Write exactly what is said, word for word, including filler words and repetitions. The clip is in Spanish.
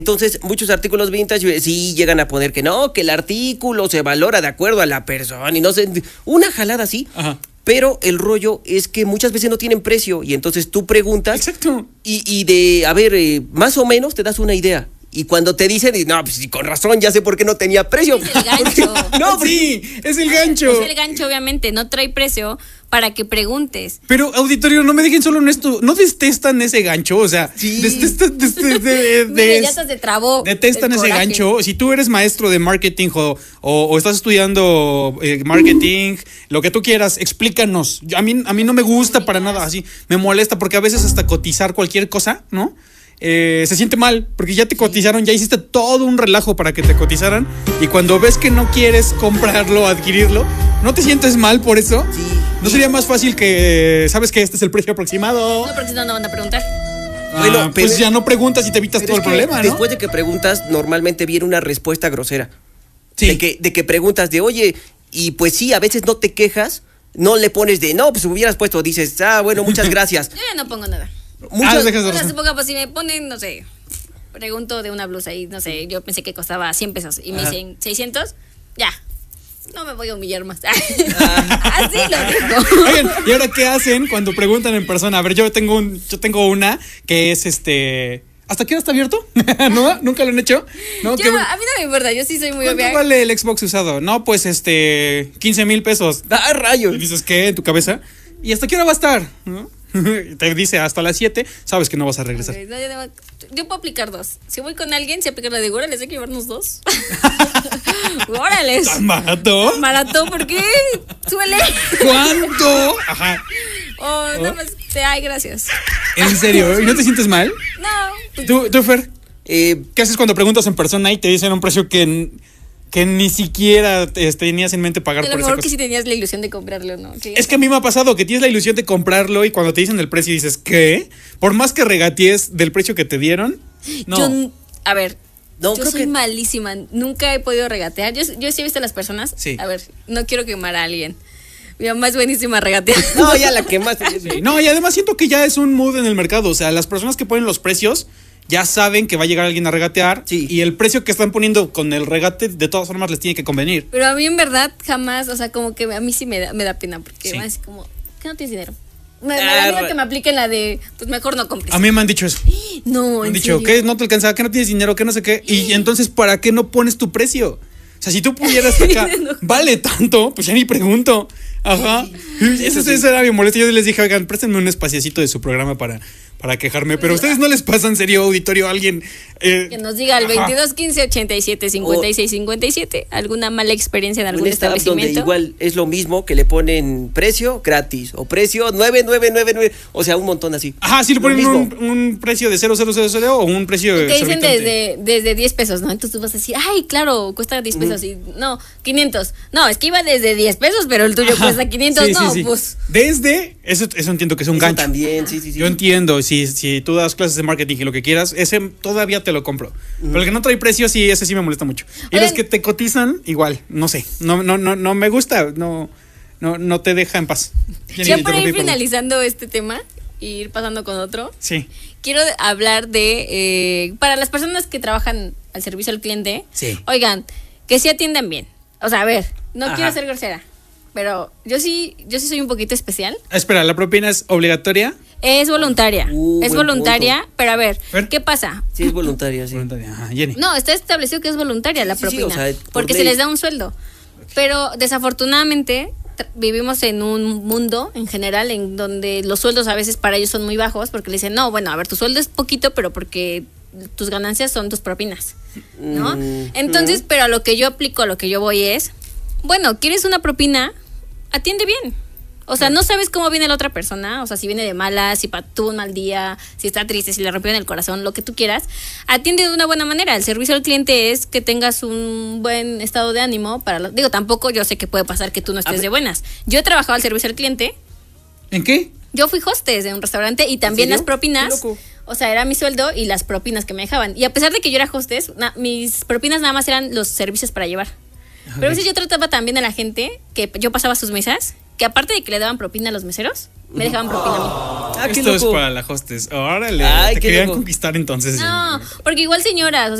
Entonces, muchos artículos vintage sí llegan a poner que no, que el artículo se valora de acuerdo a la persona y no sé, una jalada así. Ajá. Pero el rollo es que muchas veces no tienen precio y entonces tú preguntas. Exacto. Y, y de, a ver, eh, más o menos te das una idea. Y cuando te dicen, y, no, pues con razón, ya sé por qué no tenía precio. Es el gancho. No, sí, es el gancho. Es el gancho, obviamente, no trae precio para que preguntes. Pero, auditorio, no me dejen solo en esto. ¿No detestan ese gancho? O sea, sí. detestan, de, de, de, Mire, ya se trabó. detestan ese coraje. gancho. Si tú eres maestro de marketing o, o, o estás estudiando eh, marketing, lo que tú quieras, explícanos. A mí, a mí no me gusta para nada, así me molesta porque a veces hasta cotizar cualquier cosa, ¿no? Eh, se siente mal, porque ya te cotizaron, ya hiciste todo un relajo para que te cotizaran, y cuando ves que no quieres comprarlo, adquirirlo, ¿no te sientes mal por eso? Sí. ¿No sería más fácil que, sabes que este es el precio aproximado? No, porque si no, no van a preguntar. Ah, Bueno, pues pero- ya no preguntas y te evitas Pero todo es el que problema, ¿no? después de que preguntas, normalmente viene una respuesta grosera. Sí. De que, de que preguntas de, oye, y pues sí, a veces no te quejas, no le pones de, no, pues hubieras puesto, dices, ah, bueno, muchas gracias. Yo ya no pongo nada. Muchas, Ah, dejas de Ahora razón. supongo, pues si me ponen, no sé, pregunto de una blusa y no sé, yo pensé que costaba cien pesos y me Ajá. dicen seiscientos, ya, no me voy a humillar más. Así lo digo. Oigan, ¿y ahora qué hacen cuando preguntan en persona? A ver, yo tengo un, yo tengo una que es este. ¿Hasta qué hora está abierto? ¿No? ¿Nunca lo han hecho? ¿No? Yo, ¿Qué- a mí no me importa, yo sí soy muy ¿Cuánto obvia. vale el Xbox usado? No, pues este. quince mil pesos. ah, rayos. Y dices, ¿qué? En tu cabeza. ¿Y hasta qué hora va a estar? ¿No? Y te dice hasta las siete, sabes que no vas a regresar. Ok, no, yo, no- yo puedo aplicar dos. Si voy con alguien, si aplicar la de órale, hay que llevarnos dos. Órale. ¿Tan barato? Barato, ¿por qué? Suele. ¿Cuánto? Ajá. Oh, nada más te ay, gracias. ¿En serio? ¿Y no te sientes mal? No. pues, ¿Tú, tú Fer? Eh, ¿Qué haces cuando preguntas en persona y te dicen un precio que, que ni siquiera te- tenías en mente pagar a lo por esa mejor cosa? que si tenías la ilusión de comprarlo, ¿no? Sí. Es que a mí me ha pasado que tienes la ilusión de comprarlo y cuando te dicen el precio dices, ¿qué? Por más que regatees del precio que te dieron, no. Yo, n- a ver, No, yo creo soy que- malísima. Nunca he podido regatear. Yo, yo sí he visto a las personas. Sí. A ver, no quiero quemar a alguien. Mi mamá es buenísima regateando. no, ya la quemaste. Sí, no, y además siento que ya es un mood en el mercado. O sea, las personas que ponen los precios ya saben que va a llegar alguien a regatear. Sí. Y el precio que están poniendo con el regate, de todas formas, les tiene que convenir. Pero a mí en verdad jamás, o sea, como que a mí sí me da, me da pena. Porque Sí. más como, ¿qué no tienes dinero? Me, me Ah, da miedo ra- que me apliquen la de, pues mejor no compres. A mí me han dicho eso. No, Me han en dicho, serio. ¿qué? ¿No te alcanza? ¿Qué no tienes dinero? ¿Qué no sé qué? Y entonces, ¿para qué no pones tu precio? O sea, si tú pudieras acá, vale tanto, pues ya ni pregunto. Ajá. Esa, esa era mi molestia. Yo les dije, oigan, préstenme un espaciecito de su programa para, para quejarme. Pero a ustedes no les pasa en serio, auditorio, a alguien. eh, Que nos diga al ajá. veintidós quince ochenta y siete cincuenta y seis cincuenta y siete alguna mala experiencia en algún Un startup donde establecimiento. igual es lo mismo que le ponen precio gratis o precio nueve nueve nueve nueve, o sea, un montón así. Ajá, sí le Lo ponen mismo. un, un precio de cero cero cero cero o un precio Que dicen exorbitante. desde, desde diez pesos, ¿no? Entonces tú vas a decir, ay, claro, cuesta diez pesos. Y no, quinientos. No, es que iba desde diez pesos, pero el tuyo Ajá. cuesta quinientos. Sí, sí, no, sí. pues. Desde, eso, eso entiendo que es un Eso gancho. también, sí, sí, sí. Yo entiendo, si, si tú das clases de marketing y lo que quieras, ese todavía te lo compro. Pero el que no trae precio, sí, ese sí me molesta mucho. Y Oigan. los que te cotizan, igual, no sé, no, no, no, no me gusta, no, no, no te deja en paz. Jenny, Ya te para ir interrumpí, perdón. finalizando este tema y ir pasando con otro, Sí, quiero hablar de, eh, para las personas que trabajan al servicio al cliente, Sí. oigan, que sí atiendan bien. O sea, a ver, no Ajá. quiero ser grosera, pero yo sí, yo sí soy un poquito especial. espera, ¿la propina es obligatoria? Es voluntaria, Uh, es buen voluntaria, punto. pero a ver, Ver. ¿qué pasa? Sí, es voluntaria, sí. Voluntaria, ajá, Jenny. No, está establecido que es voluntaria la Sí, sí, sí, propina, o sea, por porque se ley. les da un sueldo. Pero desafortunadamente tra- vivimos en un mundo en general en donde los sueldos a veces para ellos son muy bajos porque le dicen, no, bueno, a ver, tu sueldo es poquito, pero porque tus ganancias son tus propinas, ¿no? Mm, Entonces, pero a lo que yo aplico, a lo que yo voy es, bueno, ¿quieres una propina? Atiende bien. O sea, no sabes cómo viene la otra persona, o sea, si viene de malas, si pa- tuvo un mal día, si está triste, si le rompió en el corazón, lo que tú quieras, atiende de una buena manera. El servicio al cliente es que tengas un buen estado de ánimo para lo- digo, tampoco yo sé que puede pasar que tú no estés ver. de buenas. Yo he trabajado al servicio al cliente, ¿En qué? yo fui hostess de un restaurante y también serio? las propinas, Qué loco. o sea, era mi sueldo y las propinas que me dejaban. Y a pesar de que yo era hostess, na- mis propinas nada más eran los servicios para llevar. Pero a veces yo trataba también a la gente que yo pasaba a sus mesas, que aparte de que le daban propina a los meseros, me dejaban propina a mí. Ah, qué Esto es loco. para la hostess. Órale, Ay, te qué querían loco. conquistar entonces. No, porque igual señoras, o